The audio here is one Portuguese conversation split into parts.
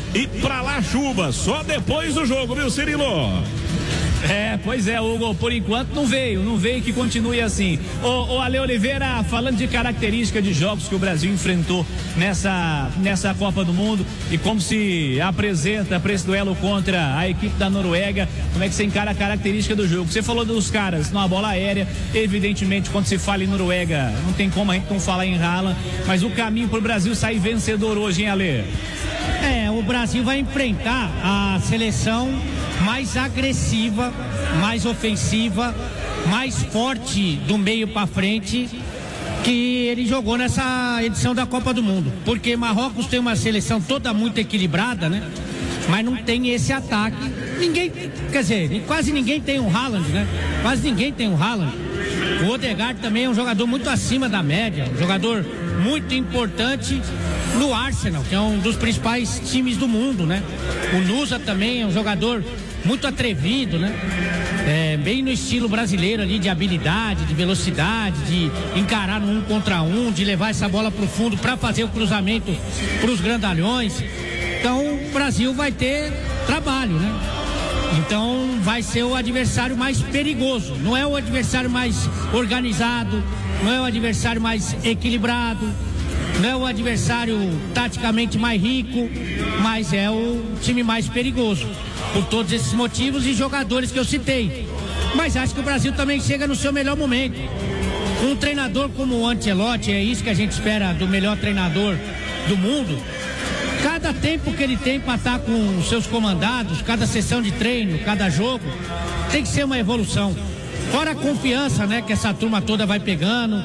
e pra lá chuva, só depois do jogo, viu, Cirilo? Pois é, Hugo, por enquanto não veio que continue assim. O Ale Oliveira, falando de característica de jogos que o Brasil enfrentou nessa Copa do Mundo e como se apresenta para esse duelo contra a equipe da Noruega, como é que você encara a característica do jogo? Você falou dos caras numa bola aérea, evidentemente quando se fala em Noruega, não tem como a gente não falar em Haaland, mas o caminho pro Brasil sair vencedor hoje, hein, Ale? O Brasil vai enfrentar a seleção mais agressiva, mais ofensiva, mais forte do meio para frente que ele jogou nessa edição da Copa do Mundo, porque Marrocos tem uma seleção toda muito equilibrada, né? Mas não tem esse ataque. Quase ninguém tem um Haaland, né? Quase ninguém tem um Haaland. O Odegaard também é um jogador muito acima da média, um jogador muito importante no Arsenal, que é um dos principais times do mundo, né? O Nusa também é um jogador muito atrevido, né? Bem no estilo brasileiro ali, de habilidade, de velocidade, de encarar no 1 contra 1, de levar essa bola pro fundo para fazer o cruzamento pros grandalhões. Então o Brasil vai ter trabalho, né? Então vai ser o adversário mais perigoso, não é o adversário mais organizado, não é o adversário mais equilibrado, não é o adversário taticamente mais rico, mas é o time mais perigoso, por todos esses motivos e jogadores que eu citei. Mas acho que o Brasil também chega no seu melhor momento. Um treinador como o Ancelotti, é isso que a gente espera do melhor treinador do mundo. Cada tempo que ele tem para estar com os seus comandados, cada sessão de treino, cada jogo, tem que ser uma evolução. Fora a confiança, né, que essa turma toda vai pegando.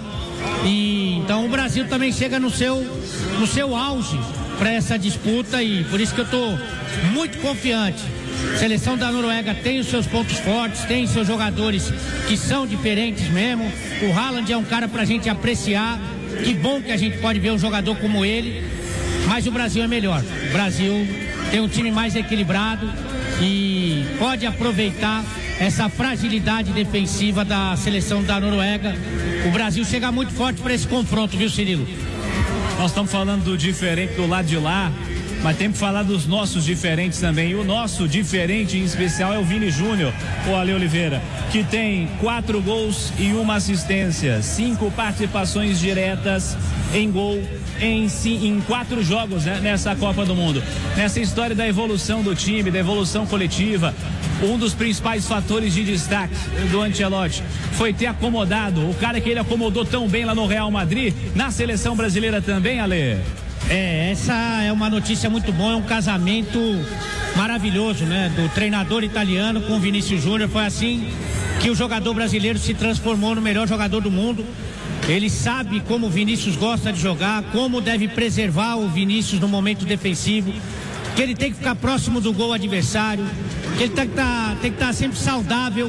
E então o Brasil também chega no seu auge para essa disputa e por isso que eu estou muito confiante. A seleção da Noruega tem os seus pontos fortes, tem seus jogadores que são diferentes mesmo. O Haaland é um cara pra gente apreciar. Que bom que a gente pode ver um jogador como ele. Mas o Brasil é melhor. O Brasil tem um time mais equilibrado e pode aproveitar essa fragilidade defensiva da seleção da Noruega. O Brasil chega muito forte para esse confronto, viu, Cirilo? Nós estamos falando do diferente do lado de lá, mas temos que falar dos nossos diferentes também. E o nosso diferente em especial é o Vini Júnior, o Ale Oliveira, que tem 4 gols e 1 assistência, 5 participações diretas em gol em 4 jogos, né, nessa Copa do Mundo. Nessa história da evolução do time, da evolução coletiva, um dos principais fatores de destaque do Ancelotti foi ter acomodado o cara que ele acomodou tão bem lá no Real Madrid, na seleção brasileira também, Ale. Essa é uma notícia muito boa, é um casamento maravilhoso, né? Do treinador italiano com o Vinícius Júnior. Foi assim que o jogador brasileiro se transformou no melhor jogador do mundo. Ele sabe como o Vinícius gosta de jogar, como deve preservar o Vinícius no momento defensivo, que ele tem que ficar próximo do gol adversário, que ele tem que estar sempre saudável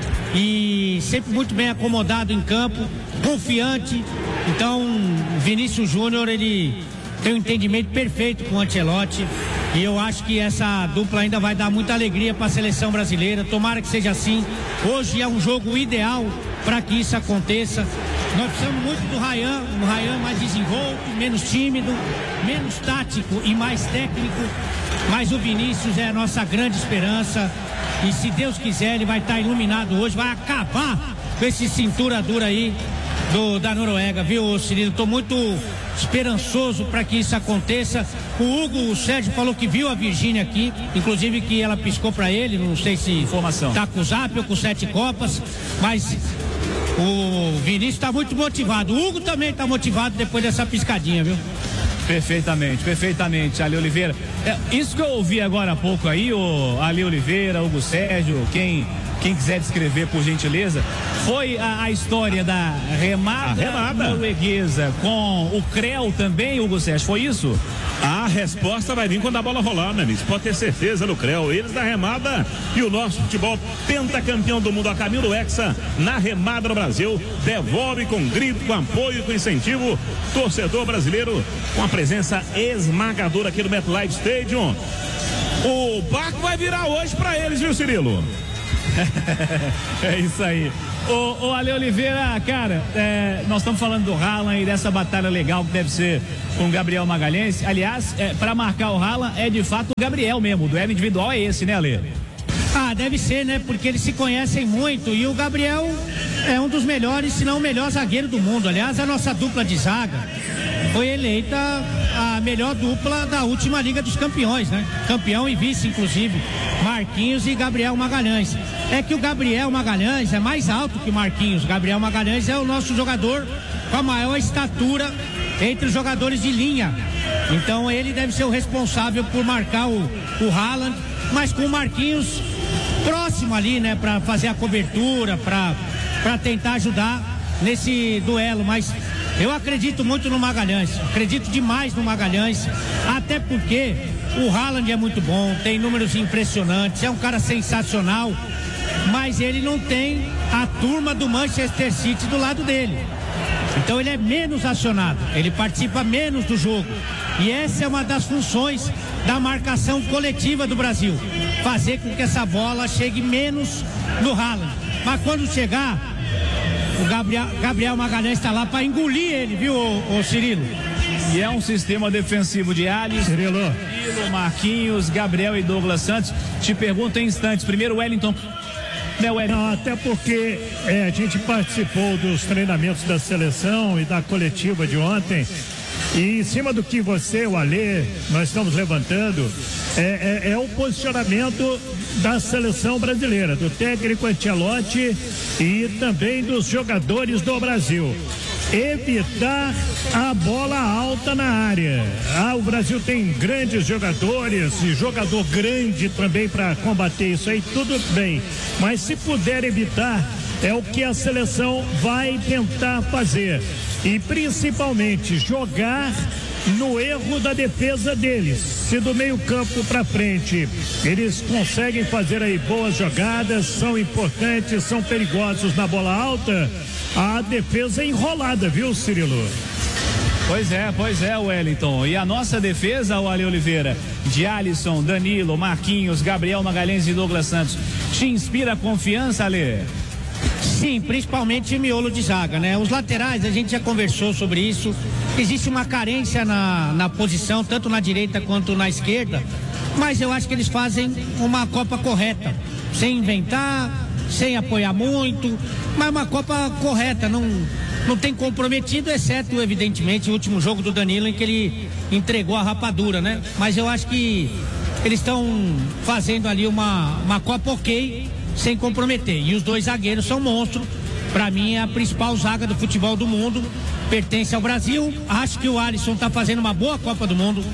e sempre muito bem acomodado em campo, confiante. Então, o Vinícius Júnior, ele tem um entendimento perfeito com o Ancelotti e eu acho que essa dupla ainda vai dar muita alegria para a seleção brasileira. Tomara que seja assim. Hoje é um jogo ideal para que isso aconteça. Nós precisamos muito do Ryan, um Ryan mais desenvolto, menos tímido, menos tático e mais técnico, mas o Vinícius é a nossa grande esperança e se Deus quiser ele vai estar iluminado hoje, vai acabar com esse cintura dura aí da Noruega, viu, Cirilo? Estou muito esperançoso para que isso aconteça. O Sérgio falou que viu a Virgínia aqui, inclusive que ela piscou para ele, não sei se informação tá com o Zap ou com 7 copas, mas o Vinícius está muito motivado. O Hugo também está motivado depois dessa piscadinha, viu? Perfeitamente, Ale Oliveira. Isso que eu ouvi agora há pouco aí, o Ale Oliveira, Hugo Sérgio, quem quiser descrever, por gentileza, foi a história da remada norueguesa com o Krell também, Hugo Sérgio, foi isso? A resposta vai vir quando a bola rolar, né, Miss? Pode ter certeza no Krell. Eles da remada e o nosso futebol pentacampeão do mundo, a Camilo Hexa, na remada no Brasil, devolve com grito, com apoio, com incentivo, torcedor brasileiro com a presença esmagadora aqui no MetLife Stadium. O barco vai virar hoje pra eles, viu, Cirilo? É isso aí. Ô Ale Oliveira, cara, nós estamos falando do Haaland e dessa batalha legal que deve ser com o Gabriel Magalhães. Aliás, para marcar o Haaland é de fato o Gabriel mesmo, o duelo individual é esse, né, Ale? Deve ser, né? Porque eles se conhecem muito e o Gabriel é um dos melhores, se não o melhor zagueiro do mundo. Aliás, a nossa dupla de zaga foi eleita a melhor dupla da última Liga dos Campeões, né? Campeão e vice, inclusive, Marquinhos e Gabriel Magalhães. É que o Gabriel Magalhães é mais alto que o Marquinhos. Gabriel Magalhães é o nosso jogador com a maior estatura entre os jogadores de linha. Então ele deve ser o responsável por marcar o Haaland, mas com o Marquinhos próximo ali, né, para fazer a cobertura, para tentar ajudar nesse duelo. Mas eu acredito muito no Magalhães, acredito demais no Magalhães, até porque o Haaland é muito bom, tem números impressionantes, é um cara sensacional, mas ele não tem a turma do Manchester City do lado dele. Então ele é menos acionado, ele participa menos do jogo. E essa é uma das funções da marcação coletiva do Brasil, fazer com que essa bola chegue menos no Haaland. Mas quando chegar, o Gabriel Magalhães está lá para engolir ele, viu, ô Cirilo? E é um sistema defensivo de Alisson, Cirilo, Marquinhos, Gabriel e Douglas Santos. Te pergunto em instantes. Primeiro, Wellington. Não, até porque a gente participou dos treinamentos da seleção e da coletiva de ontem, e em cima do que você, o Alê, nós estamos levantando, é o posicionamento da seleção brasileira, do técnico Ancelotti e também dos jogadores do Brasil. Evitar a bola alta na área. O Brasil tem grandes jogadores e jogador grande também para combater isso aí, tudo bem, mas se puder evitar, é o que a seleção vai tentar fazer, e principalmente jogar no erro da defesa deles. Se do meio campo para frente eles conseguem fazer aí boas jogadas, são importantes, são perigosos na bola alta, a defesa é enrolada, viu, Cirilo? Pois é, Wellington. E a nossa defesa, o Ale Oliveira, de Alisson, Danilo, Marquinhos, Gabriel Magalhães e Douglas Santos, te inspira confiança, Ale? Sim, principalmente o miolo de zaga, né? Os laterais, a gente já conversou sobre isso. Existe uma carência na posição, tanto na direita quanto na esquerda, mas eu acho que eles fazem uma Copa correta, sem inventar, sem apoiar muito, mas uma Copa correta, não tem comprometido, exceto, evidentemente, o último jogo do Danilo, em que ele entregou a rapadura, né? Mas eu acho que eles estão fazendo ali uma Copa ok, sem comprometer. E os dois zagueiros são monstros. Para mim é a principal zaga do futebol do mundo, pertence ao Brasil. Acho que o Alisson está fazendo uma boa Copa do Mundo.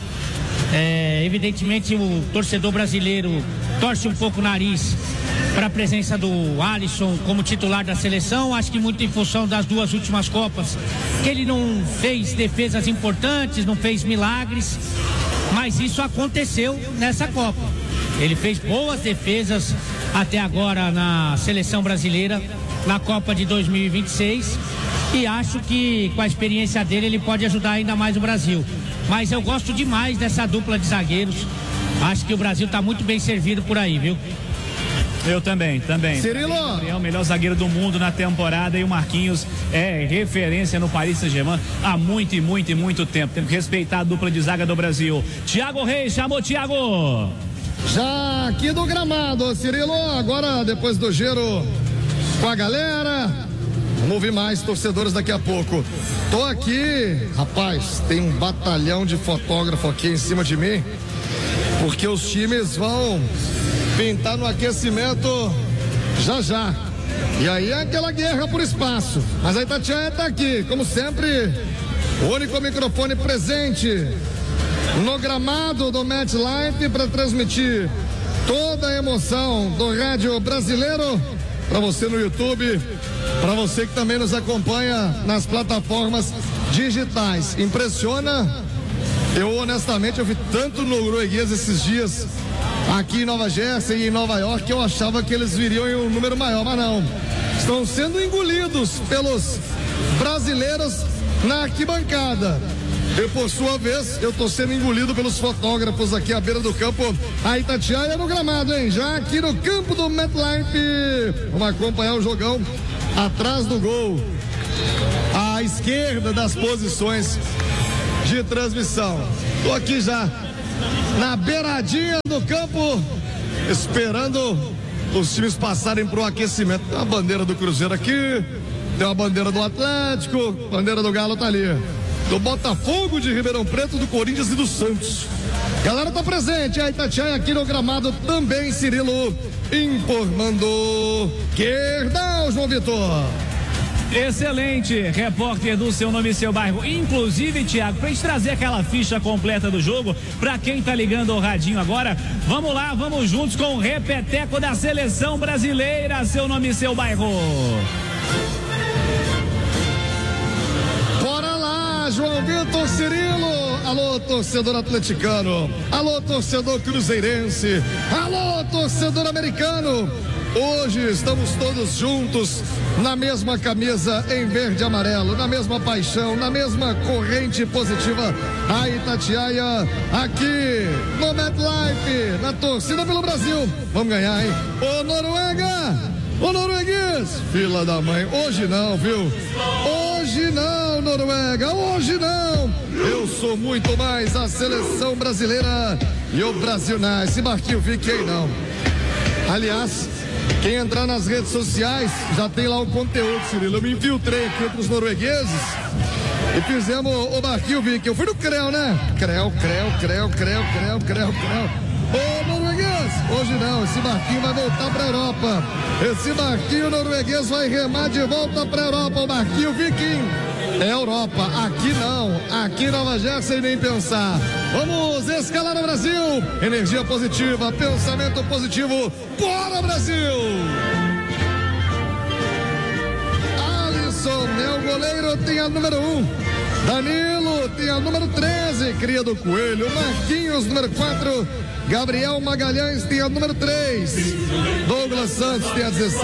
Evidentemente o torcedor brasileiro torce um pouco o nariz para a presença do Alisson como titular da seleção, acho que muito em função das duas últimas Copas, que ele não fez defesas importantes, não fez milagres, mas isso aconteceu nessa Copa. Ele fez boas defesas até agora na seleção brasileira, na Copa de 2026, e acho que com a experiência dele ele pode ajudar ainda mais o Brasil. Mas eu gosto demais dessa dupla de zagueiros, acho que o Brasil está muito bem servido por aí, viu? Eu também. Cirilo! É o melhor zagueiro do mundo na temporada, e o Marquinhos é referência no Paris Saint-Germain há muito tempo. Tem que respeitar a dupla de zaga do Brasil. Thiago Reis, chamou Thiago! Já aqui do gramado, Cirilo, agora depois do giro com a galera, vamos ouvir mais torcedores daqui a pouco. Tô aqui, rapaz, tem um batalhão de fotógrafo aqui em cima de mim, porque os times vão pintar no aquecimento já. E aí é aquela guerra por espaço. Mas a Itatiaia tá aqui, como sempre, o único microfone presente no gramado do MetLife para transmitir toda a emoção do rádio brasileiro para você no YouTube, para você que também nos acompanha nas plataformas digitais. Impressiona. Eu honestamente eu vi tanto norueguês esses dias aqui em Nova Jersey e em Nova York, eu achava que eles viriam em um número maior, mas não. Estão sendo engolidos pelos brasileiros na arquibancada. E por sua vez, eu tô sendo engolido pelos fotógrafos aqui à beira do campo. A Itatiaia no gramado, hein? Já aqui no campo do MetLife. Vamos acompanhar o jogão atrás do gol. À esquerda das posições de transmissão. Tô aqui já na beiradinha do campo, esperando os times passarem pro aquecimento. Tem uma bandeira do Cruzeiro aqui, tem uma bandeira do Atlético, bandeira do Galo tá ali. Do Botafogo de Ribeirão Preto, do Corinthians e do Santos. Galera tá presente, a Itatiaia aqui no gramado também, Cirilo, informando. Querdão, João Vitor. Excelente, repórter do Seu Nome e Seu Bairro. Inclusive, Thiago, pra gente trazer aquela ficha completa do jogo, pra quem tá ligando o radinho agora, vamos lá, vamos juntos com o repeteco da seleção brasileira. Seu Nome e Seu Bairro. Bora lá, João Vitor, Cirilo. Alô, torcedor atleticano. Alô, torcedor cruzeirense. Alô, torcedor americano. Hoje estamos todos juntos na mesma camisa em verde e amarelo, na mesma paixão, na mesma corrente positiva. A Itatiaia aqui no MetLife, na torcida pelo Brasil. Vamos ganhar, hein? Ô Noruega! Ô norueguês! Fila da mãe, hoje não, viu? Hoje não, Noruega, hoje não! Eu sou muito mais a seleção brasileira e o Brasil não. Esse barquinho fique aí não. Aliás, quem entrar nas redes sociais já tem lá o conteúdo, Cirilo. Eu me infiltrei aqui entre os noruegueses e fizemos o barquinho Viking. Eu fui no Creu, né? Creu. Ô norueguês, hoje não, esse barquinho vai voltar pra Europa. Esse barquinho norueguês vai remar de volta pra Europa. O barquinho Viking é Europa, aqui não, aqui em Nova Jersey nem pensar. Vamos escalar o Brasil, energia positiva, pensamento positivo, bora Brasil! Alisson é o goleiro, tem a número 1, Danilo tem a número 13, cria do Coelho, Marquinhos número 4, Gabriel Magalhães tem a número 3, Douglas Santos tem a 16.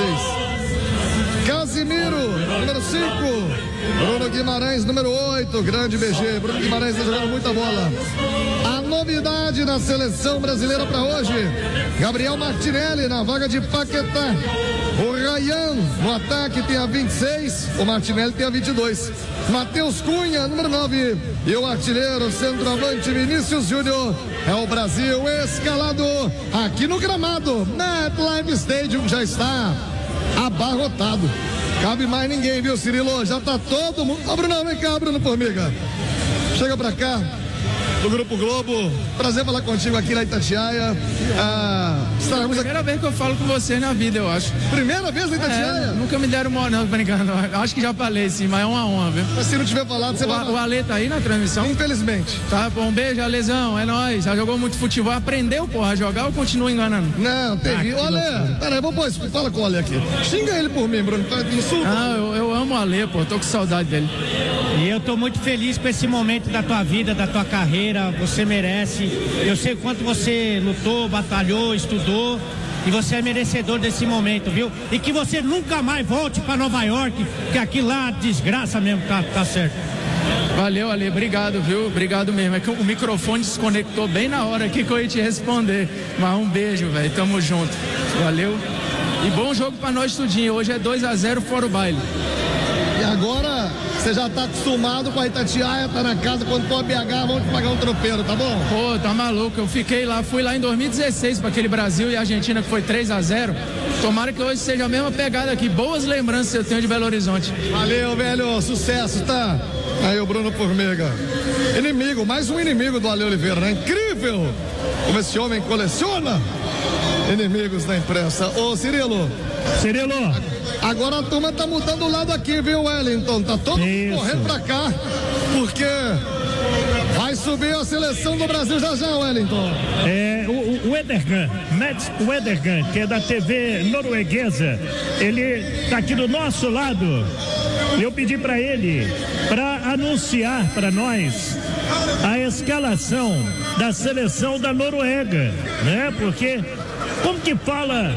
Casimiro, número 5. Bruno Guimarães, número 8. Grande BG. Bruno Guimarães está jogando muita bola. A novidade na seleção brasileira para hoje: Gabriel Martinelli na vaga de Paquetá. O Ryan no ataque tem a 26. O Martinelli tem a 22. Matheus Cunha, número 9. E o artilheiro, centroavante Vinícius Júnior. É o Brasil escalado aqui no gramado. MetLife Stadium já está abarrotado. Cabe mais ninguém, viu, Cirilo? Já tá todo mundo. Ó, Bruno, vem cá, Bruno Formiga. Chega pra cá, do Grupo Globo. Prazer falar contigo aqui na Itatiaia. Primeira vez que eu falo com você na vida, eu acho. Primeira vez na Itatiaia? Nunca me deram uma, não, brincando. Acho que já falei, sim, mas é uma honra, viu? Mas se não tiver falado, você vai... O Ale tá aí na transmissão? Infelizmente. Tá, bom, um beijo, Alezão, é nóis. Já jogou muito futebol, aprendeu, porra, a jogar ou continua enganando? Não, teve. Olha, peraí, vamos fala com o Ale aqui. Xinga ele por mim, Bruno, insulta. Não, eu amo o Ale, pô, tô com saudade dele. E eu tô muito feliz com esse momento da tua vida, da tua carreira. Você merece. Eu sei o quanto você lutou, batalhou, estudou. E você é merecedor desse momento, viu? E que você nunca mais volte para Nova York, que aqui lá desgraça mesmo, tá certo. Valeu, Ale, obrigado, viu? Obrigado mesmo. É que o microfone desconectou bem na hora aqui que eu ia te responder. Mas um beijo, velho. Tamo junto. Valeu. E bom jogo pra nós tudinho. Hoje é 2-0 fora o baile. E agora, você já tá acostumado com a Itatiaia, tá na casa, quando for a BH, vamos te pagar um tropeiro, tá bom? Pô, tá maluco, eu fiquei lá, fui lá em 2016 pra aquele Brasil e Argentina que foi 3-0. Tomara que hoje seja a mesma pegada aqui, boas lembranças eu tenho de Belo Horizonte. Valeu, velho, sucesso, tá? Aí o Bruno Formiga, inimigo, mais um inimigo do Ale Oliveira, né? Incrível como esse homem coleciona inimigos na imprensa. Ô, Cirilo. Agora a turma tá mudando o lado aqui, viu, Wellington? Tá todo mundo correndo pra cá, porque vai subir a seleção do Brasil já, Wellington. O Edergan, Mats Edergan, que é da TV norueguesa, ele tá aqui do nosso lado. Eu pedi para ele para anunciar para nós a escalação da seleção da Noruega, né? Porque como que fala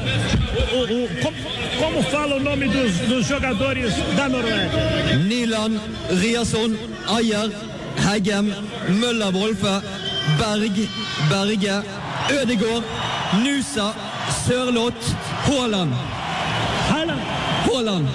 como fala o nome dos jogadores da Noruega? Nyland Riasson Ayer Heggem, Møller Wolfe, Berg, Berge, Ødegaard, Nusa, Sørloth, Haaland. Haaland.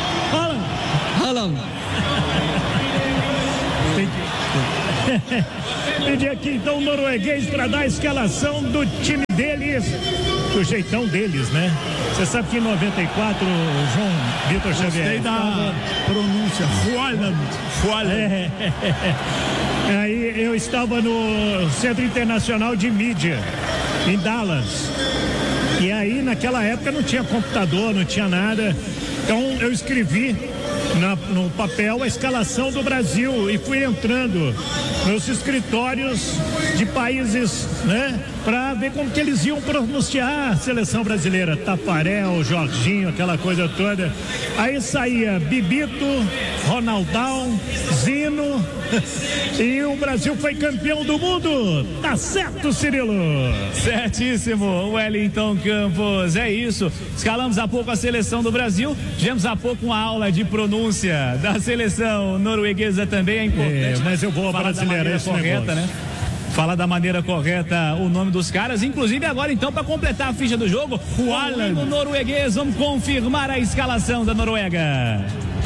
Pedir aqui então o norueguês para dar a escalação do time deles, do jeitão deles, né? Você sabe que em 94 o João Vitor Xavier. Gostei da pronúncia, Haaland. Aí eu estava no Centro Internacional de Mídia, em Dallas. E aí naquela época não tinha computador, não tinha nada. Então eu escrevi no papel a escalação do Brasil e fui entrando nos escritórios de países, né, para ver como que eles iam pronunciar a seleção brasileira. Tafarel, Jorginho, aquela coisa toda. Aí saía Bibito, Ronaldão, Zino e o Brasil foi campeão do mundo. Tá certo, Cirilo? Certíssimo, Wellington Campos. É isso. Escalamos há pouco a seleção do Brasil. Tivemos há pouco uma aula de pronúncia da seleção norueguesa também. É importante. Mas eu vou brasileirar esse correta, né? Falar da maneira correta o nome dos caras. Inclusive agora então, para completar a ficha do jogo, o Haaland norueguês. Vamos confirmar a escalação da Noruega.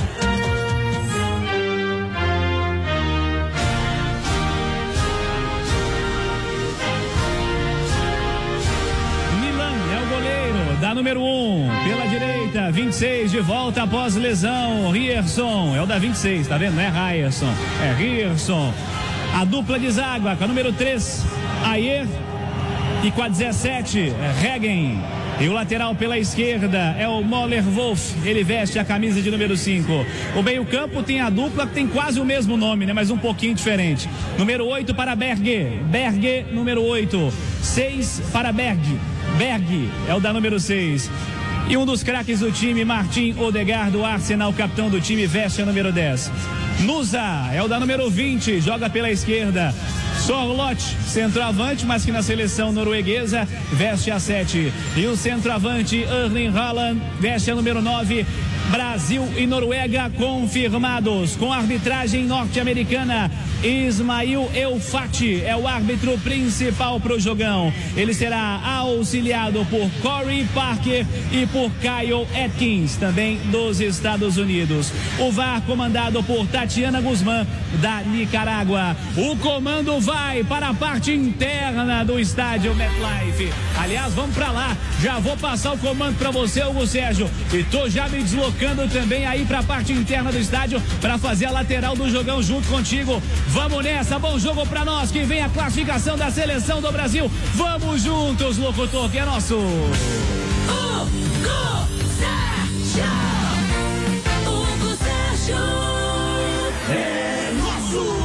Da número 1, pela direita, 26, de volta após lesão, Ryerson, é o da 26, tá vendo? Não é Ryerson, é Ryerson. A dupla de zaga, com a número 3, Ayer, e com a 17, Heggen. E o lateral pela esquerda é o Möller Wolf, ele veste a camisa de número 5. O meio-campo tem a dupla que tem quase o mesmo nome, né? Mas um pouquinho diferente. Número 8 para Berg, número 8. 6 para Berg é o da número 6. E um dos craques do time, Martin Odegaard, do Arsenal, capitão do time, veste a número 10. Nusa é o da número 20, joga pela esquerda. Sørloth, centroavante, mas que na seleção norueguesa veste a 7. E o centroavante Erling Haaland veste a número 9. Brasil e Noruega confirmados com arbitragem norte-americana. Ismail Elfati é o árbitro principal para o jogão. Ele será auxiliado por Corey Parker e por Kyle Atkins, também dos Estados Unidos. O VAR comandado por Tatiana Guzmán, da Nicarágua. O comando vai para a parte interna do estádio MetLife. Aliás, vamos para lá. Já vou passar o comando para você, Hugo Sérgio. E tô já me deslocando também aí para a parte interna do estádio para fazer a lateral do jogão junto contigo. Vamos nessa, bom jogo para nós, que vem a classificação da seleção do Brasil. Vamos juntos, locutor, que é nosso. Hugo Sérgio. Hugo Sérgio. É nosso.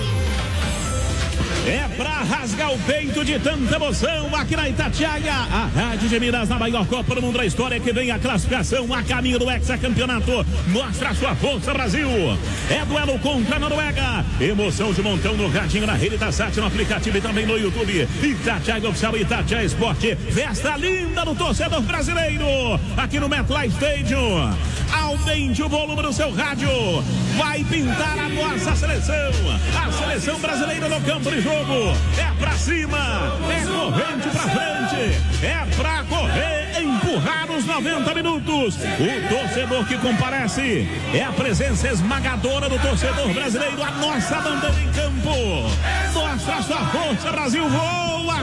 É pra rasgar o peito de tanta emoção aqui na Itatiaia, a Rádio de Minas, na maior Copa do Mundo da história, que vem a classificação a caminho do hexacampeonato. Mostra a sua força, Brasil. É duelo contra a Noruega. Emoção de montão no radinho, na rede da Sat, no aplicativo e também no YouTube. Itatiaia Oficial, Itatiaia Esporte. Festa linda no torcedor brasileiro aqui no MetLife Stadium. Aumente o volume do seu rádio. Vai pintar a nossa seleção. A seleção brasileira no campo de jogo. É pra cima, é corrente pra frente, é pra correr, empurrar os 90 minutos. O torcedor que comparece é a presença esmagadora do torcedor brasileiro. A nossa bandeira em campo. Mostra a sua força, Brasil. Voa